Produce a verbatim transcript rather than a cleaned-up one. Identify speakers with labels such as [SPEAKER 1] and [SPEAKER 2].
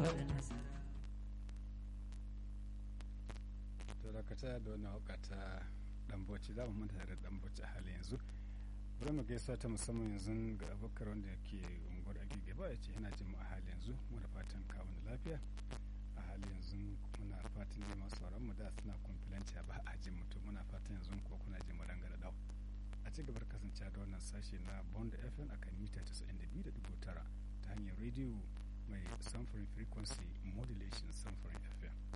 [SPEAKER 1] faɗi nasara.
[SPEAKER 2] To dakata da wannan hauka ta ɗanboci za mu manta da ɗanboci a halin yanzu. Bari mu gaisuwa ta musamman yanzu ga abokar wanda ke unguwar Agege ba ya ce yana jin mu a halin yanzu muna fatan kawo lafiya. A halin yanzu muna fatan ne masu sauran mu da suna kumfilanci ba a jin mutum muna fatan yanzu ko kuna jin mu dangane dau. A ci gabar kasance da wannan sashe na Bond F M akan mita casa'in da biyu da digo tara ta hanyar rediyo mai samfurin frequency modulation samfurin F M.